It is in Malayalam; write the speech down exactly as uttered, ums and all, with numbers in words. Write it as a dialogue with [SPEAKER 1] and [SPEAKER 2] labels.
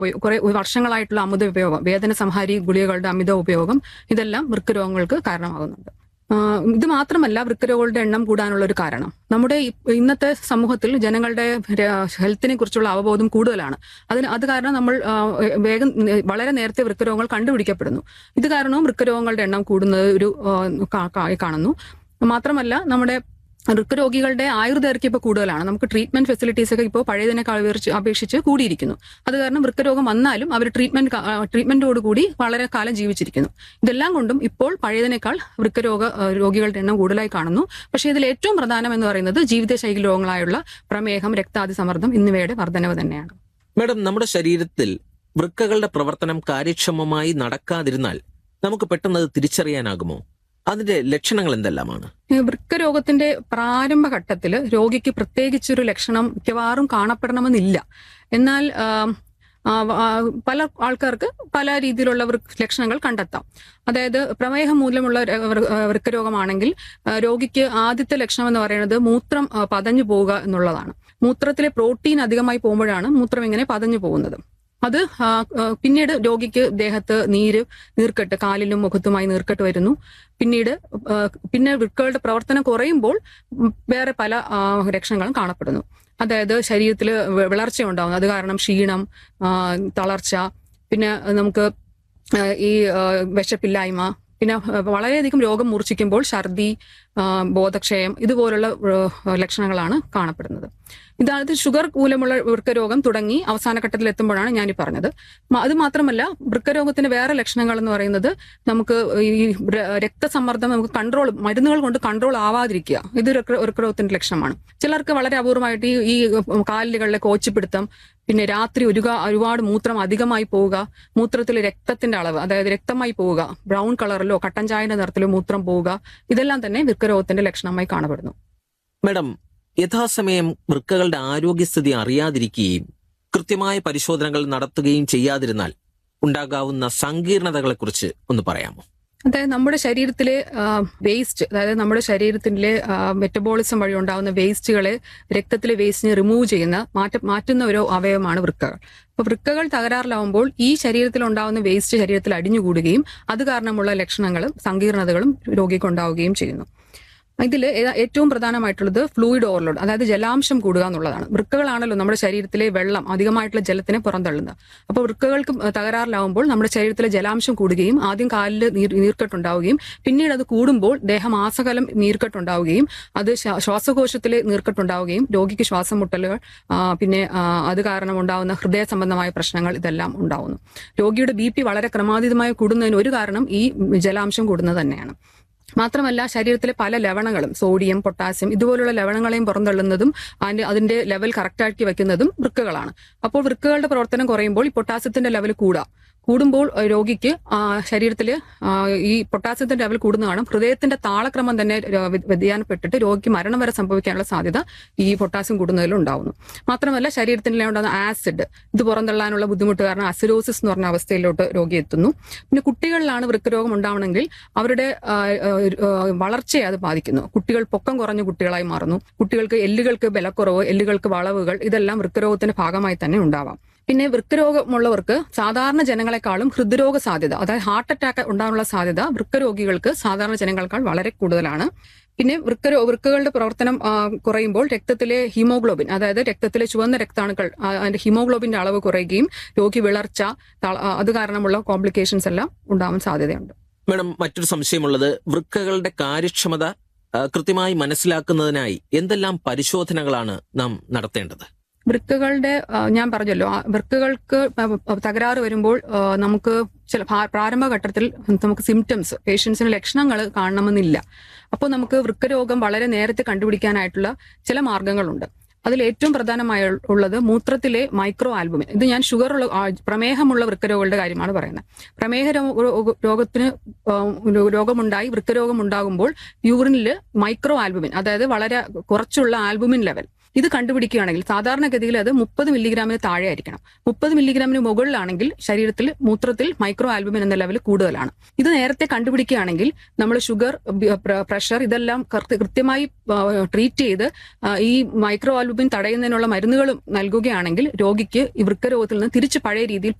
[SPEAKER 1] കുറെ വർഷങ്ങളായിട്ടുള്ള അമിത ഉപയോഗം, വേദന സംഹാരി ഗുളികകളുടെ അമിത ഉപയോഗം, ഇതെല്ലാം വൃക്കരോഗങ്ങൾക്ക് കാരണമാകുന്നുണ്ട്. ഇത് മാത്രമല്ല വൃക്കരോഗങ്ങളുടെ എണ്ണം കൂടാനുള്ള ഒരു കാരണം നമ്മുടെ ഇന്നത്തെ സമൂഹത്തിൽ ജനങ്ങളുടെ ഹെൽത്തിനെ കുറിച്ചുള്ള അവബോധം കൂടുതലാണ്. അതിന് അത് കാരണം നമ്മൾ വേഗം വളരെ നേരത്തെ വൃക്കരോഗങ്ങൾ കണ്ടുപിടിക്കപ്പെടുന്നു. ഇത് കാരണവും വൃക്കരോഗങ്ങളുടെ എണ്ണം കൂടുന്നത് ഒരു കാണുന്നു. മാത്രമല്ല നമ്മുടെ വൃക്കരോഗികളുടെ ആയുർദൈർഘ്യം ഇപ്പോൾ കൂടുതലാണ്. നമുക്ക് ട്രീറ്റ്മെന്റ് ഫെസിലിറ്റീസ് ഒക്കെ ഇപ്പോൾ പഴയതിനേക്കാൾ അപേക്ഷിച്ച് കൂടിയിരിക്കുന്നു. അത് കാരണം വൃക്കരോഗം വന്നാലും അവർ ട്രീറ്റ്മെന്റ് ട്രീറ്റ്മെന്റോടുകൂടി വളരെ കാലം ജീവിച്ചിരിക്കുന്നു. ഇതെല്ലാം കൊണ്ടും ഇപ്പോൾ പഴയതിനേക്കാൾ വൃക്കരോഗ രോഗികളുടെ എണ്ണം കൂടുതലായി കാണുന്നു. പക്ഷേ ഇതിൽ ഏറ്റവും പ്രധാനം എന്ന് പറയുന്നത് ജീവിതശൈലി രോഗങ്ങളായുള്ള പ്രമേഹം, രക്താതിസമ്മർദ്ദം എന്നിവയുടെ വർധനവ് തന്നെയാണ്.
[SPEAKER 2] മാഡം, നമ്മുടെ ശരീരത്തിൽ വൃക്കകളുടെ പ്രവർത്തനം കാര്യക്ഷമമായി നടക്കാതിരുന്നാൽ നമുക്ക് പെട്ടെന്ന് തിരിച്ചറിയാനാകുമോ? അതിന്റെ ലക്ഷണങ്ങൾ എന്തെല്ലാമാണ്?
[SPEAKER 1] വൃക്കരോഗത്തിന്റെ പ്രാരംഭഘട്ടത്തിൽ രോഗിക്ക് പ്രത്യേകിച്ചൊരു ലക്ഷണം മിക്കവാറും കാണപ്പെടണമെന്നില്ല. എന്നാൽ പല ആൾക്കാർക്ക് പല രീതിയിലുള്ള ലക്ഷണങ്ങൾ കണ്ടെത്താം. അതായത് പ്രമേഹം മൂലമുള്ള വൃക്കരോഗമാണെങ്കിൽ രോഗിക്ക് ആദ്യത്തെ ലക്ഷണം എന്ന് പറയുന്നത് മൂത്രം പതഞ്ഞു പോവുക എന്നുള്ളതാണ്. മൂത്രത്തിലെ പ്രോട്ടീൻ അധികമായി പോകുമ്പോഴാണ് മൂത്രം ഇങ്ങനെ പതഞ്ഞു പോകുന്നത്. അത് പിന്നീട് രോഗിക്ക് ദേഹത്ത് നീര്, നീർക്കെട്ട്, കാലിലും മുഖത്തുമായി നീർക്കെട്ട് വരുന്നു. പിന്നീട് പിന്നെ വൃക്കകളുടെ പ്രവർത്തനം കുറയുമ്പോൾ വേറെ പല ലക്ഷണങ്ങളും കാണപ്പെടുന്നു. അതായത് ശരീരത്തിൽ വിളർച്ച ഉണ്ടാകുന്നു. അത് കാരണം ക്ഷീണം, തളർച്ച, പിന്നെ നമുക്ക് ഈ വിശപ്പില്ലായ്മ, പിന്നെ വളരെയധികം രോഗം മൂർച്ഛിക്കുമ്പോൾ ഛർദി, ബോധക്ഷയം, ഇതുപോലുള്ള ലക്ഷണങ്ങളാണ് കാണപ്പെടുന്നത്. ഇതാണ് ഷുഗർ മൂലമുള്ള വൃക്കരോഗം തുടങ്ങി അവസാന ഘട്ടത്തിൽ എത്തുമ്പോഴാണ് ഞാൻ ഈ പറഞ്ഞത്. അത് മാത്രമല്ല വൃക്കരോഗത്തിന്റെ വേറെ ലക്ഷണങ്ങൾ എന്ന് പറയുന്നത് നമുക്ക് ഈ രക്തസമ്മർദ്ദം നമുക്ക് കൺട്രോൾ മരുന്നുകൾ കൊണ്ട് കൺട്രോൾ ആവാതിരിക്കുക. ഇത് വൃക്കരോഗത്തിന്റെ ലക്ഷണമാണ്. ചിലർക്ക് വളരെ അപൂർവമായിട്ട് ഈ ഈ കാലുകളിലെ കോച്ചിപ്പിടുത്തം, പിന്നെ രാത്രി ഒരു ഒരുപാട് മൂത്രം അധികമായി പോവുക, മൂത്രത്തിൽ രക്തത്തിന്റെ അളവ് അതായത് രക്തമായി പോവുക, ബ്രൗൺ കളറിലോ കട്ടൻ ചായയുടെ നിറത്തിലോ മൂത്രം പോവുക, ഇതെല്ലാം തന്നെ വൃക്കരോഗത്തിന്റെ ലക്ഷണമായി കാണപ്പെടുന്നു.
[SPEAKER 2] മാഡം, യഥാസമയം വൃക്കകളുടെ ആരോഗ്യസ്ഥിതി അറിയാതിരിക്കുകയും കൃത്യമായ പരിശോധനകൾ നടത്തുകയും ചെയ്യാതിരുന്നാൽ ഉണ്ടാകാവുന്ന സങ്കീർണതകളെക്കുറിച്ച് ഒന്ന് പറയാമോ?
[SPEAKER 1] അതായത് നമ്മുടെ ശരീരത്തിലെ വേസ്റ്റ്, അതായത് നമ്മുടെ ശരീരത്തിലെ മെറ്റബോളിസം വഴി ഉണ്ടാകുന്ന വേസ്റ്റുകളെ, രക്തത്തിലെ വേസ്റ്റിനെ റിമൂവ് ചെയ്യുന്ന മാറ്റ മാറ്റുന്ന ഒരു അവയവമാണ് വൃക്കകൾ. അപ്പൊ വൃക്കകൾ തകരാറിലാവുമ്പോൾ ഈ ശരീരത്തിൽ ഉണ്ടാകുന്ന വേസ്റ്റ് ശരീരത്തിൽ അടിഞ്ഞുകൂടുകയും അത് കാരണമുള്ള ലക്ഷണങ്ങളും സങ്കീർണതകളും രോഗിക്ക് ഉണ്ടാവുകയും ചെയ്യുന്നു. ഇതിൽ ഏറ്റവും പ്രധാനമായിട്ടുള്ളത് ഫ്ലൂയിഡ് ഓവർലോഡ്, അതായത് ജലാംശം കൂടുക എന്നുള്ളതാണ്. വൃക്കകളാണല്ലോ നമ്മുടെ ശരീരത്തിലെ വെള്ളം, അധികമായിട്ടുള്ള ജലത്തിനെ പുറന്തള്ളുന്നത്. അപ്പോൾ വൃക്കകൾക്ക് തകരാറിലാവുമ്പോൾ നമ്മുടെ ശരീരത്തിലെ ജലാംശം കൂടുകയും ആദ്യം കാലിൽ നീർ നീർക്കെട്ടുണ്ടാവുകയും പിന്നീട് അത് കൂടുമ്പോൾ ദേഹമാസകലം നീർക്കെട്ടുണ്ടാവുകയും അത് ശ്വാസകോശത്തിലെ നീർക്കെട്ടുണ്ടാവുകയും രോഗിക്ക് ശ്വാസം മുട്ടലുകൾ, പിന്നെ അത് കാരണം ഉണ്ടാവുന്ന ഹൃദയ സംബന്ധമായ പ്രശ്നങ്ങൾ, ഇതെല്ലാം ഉണ്ടാവുന്നു. രോഗിയുടെ ബി പി വളരെ ക്രമാതീതമായി കൂടുന്നതിന് ഒരു കാരണം ഈ ജലാംശം കൂടുന്നത് തന്നെയാണ്. മാത്രമല്ല ശരീരത്തിലെ പല ലവണങ്ങളും, സോഡിയം, പൊട്ടാസ്യം, ഇതുപോലുള്ള ലവണങ്ങളെയും പുറന്തള്ളുന്നതും അതിന്റെ അതിന്റെ ലെവൽ കറക്റ്റാക്കി വെക്കുന്നതും വൃക്കകളാണ്. അപ്പോൾ വൃക്കകളുടെ പ്രവർത്തനം കുറയുമ്പോൾ ഈ പൊട്ടാസ്യത്തിന്റെ ലെവൽ കൂടാം. കൂടുമ്പോൾ രോഗിക്ക് ശരീരത്തില് ഈ പൊട്ടാസ്യത്തിന്റെ ലെവൽ കൂടുന്നതാണ്. ഹൃദയത്തിന്റെ താളക്രമം തന്നെ വ്യതിയാനപ്പെട്ടിട്ട് രോഗിക്ക് മരണം വരെ സംഭവിക്കാനുള്ള സാധ്യത ഈ പൊട്ടാസ്യം കൂടുന്നതിൽ ഉണ്ടാവുന്നു. മാത്രമല്ല ശരീരത്തിൽ ഉണ്ടാകുന്ന ആസിഡ്, ഇത് പുറന്തള്ളാനുള്ള ബുദ്ധിമുട്ട് കാരണം അസിഡോസിസ് എന്ന് പറഞ്ഞ അവസ്ഥയിലോട്ട് രോഗി എത്തുന്നു. പിന്നെ കുട്ടികളിലാണ് വൃക്കരോഗം ഉണ്ടാവണമെങ്കിൽ അവരുടെ വളർച്ചയെ അത് ബാധിക്കുന്നു. കുട്ടികൾ പൊക്കം കുറഞ്ഞ കുട്ടികളായി മാറുന്നു. കുട്ടികൾക്ക് എല്ലുകൾക്ക് ബലക്കുറവ്, എല്ലുകൾക്ക് വളവുകൾ, ഇതെല്ലാം വൃക്കരോഗത്തിന്റെ ഭാഗമായി തന്നെ ഉണ്ടാവാം. പിന്നെ വൃക്കരോഗമുള്ളവർക്ക് സാധാരണ ജനങ്ങളെക്കാളും ഹൃദ്രോഗ സാധ്യത, അതായത് ഹാർട്ട് അറ്റാക്ക് ഉണ്ടാകാനുള്ള സാധ്യത വൃക്കരോഗികൾക്ക് സാധാരണ ജനങ്ങളെക്കാൾ വളരെ കൂടുതലാണ്. പിന്നെ വൃക്ക വൃക്കകളുടെ പ്രവർത്തനം കുറയുമ്പോൾ രക്തത്തിലെ ഹീമോഗ്ലോബിൻ, അതായത് രക്തത്തിലെ ചുവന്ന രക്താണുക്കൾ, അതിന്റെ ഹീമോഗ്ലോബിന്റെ അളവ് കുറയുകയും രോഗി വിളർച്ച, അത് കാരണമുള്ള കോംപ്ലിക്കേഷൻസ് എല്ലാം ഉണ്ടാവാൻ സാധ്യതയുണ്ട്.
[SPEAKER 2] മാഡം, മറ്റൊരു സംശയമുള്ളത് വൃക്കകളുടെ കാര്യക്ഷമത കൃത്യമായി മനസ്സിലാക്കുന്നതിനായി എന്തെല്ലാം പരിശോധനകളാണ് നാം നടത്തേണ്ടത്?
[SPEAKER 1] വൃക്കകളുടെ ഞാൻ പറഞ്ഞല്ലോ, വൃക്കകൾക്ക് തകരാറ് വരുമ്പോൾ നമുക്ക് ചില പ്രാരംഭഘട്ടത്തിൽ നമുക്ക് സിംറ്റംസ്, പേഷ്യൻസിന് ലക്ഷണങ്ങൾ കാണണമെന്നില്ല. അപ്പോൾ നമുക്ക് വൃക്കരോഗം വളരെ നേരത്തെ കണ്ടുപിടിക്കാനായിട്ടുള്ള ചില മാർഗങ്ങളുണ്ട്. അതിൽ ഏറ്റവും പ്രധാനമായ ഉള്ളത് മൂത്രത്തിലെ മൈക്രോ ആൽബുമിൻ. ഇത് ഞാൻ ഷുഗർ ഉള്ള പ്രമേഹമുള്ള വൃക്കരോഗങ്ങളുടെ കാര്യമാണ് പറയുന്നത്. പ്രമേഹ രോഗത്തിന് രോഗമുണ്ടായി വൃക്കരോഗം ഉണ്ടാകുമ്പോൾ യൂറിനില് മൈക്രോ ആൽബുമിൻ, അതായത് വളരെ കുറച്ചുള്ള ആൽബുമിൻ ലെവൽ, ഇത് കണ്ടുപിടിക്കുകയാണെങ്കിൽ സാധാരണഗതിയിൽ അത് മുപ്പത് മില്ലിഗ്രാമിന് താഴെ ആയിരിക്കണം. മുപ്പത് മില്ലിഗ്രാമിന് മുകളിലാണെങ്കിൽ ശരീരത്തിൽ മൂത്രത്തിൽ മൈക്രോ ആൽബുമിൻ എന്ന ലെവൽ കൂടുതലാണ്. ഇത് നേരത്തെ കണ്ടുപിടിക്കുകയാണെങ്കിൽ നമ്മൾ ഷുഗർ, പ്രഷർ ഇതെല്ലാം കൃത്യമായി ട്രീറ്റ് ചെയ്ത് ഈ മൈക്രോ ആൽബുമിൻ തടയുന്നതിനുള്ള മരുന്നുകളും നൽകുകയാണെങ്കിൽ രോഗിക്ക് ഈ വൃക്കരോഗത്തിൽ നിന്ന് തിരിച്ച് പഴയ രീതിയിൽ